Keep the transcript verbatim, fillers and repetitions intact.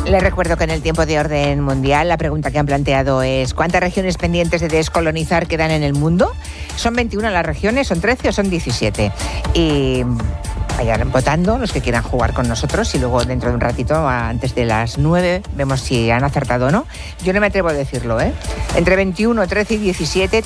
Les recuerdo que en el tiempo de orden mundial la pregunta que han planteado es ¿cuántas regiones pendientes de descolonizar quedan en el mundo? ¿Son veintiuna las regiones, son trece o son diecisiete? Y vayan votando los que quieran jugar con nosotros y luego dentro de un ratito, antes de las nueve, vemos si han acertado o no. Yo no me atrevo a decirlo, ¿eh? Entre veintiuno, trece y diecisiete,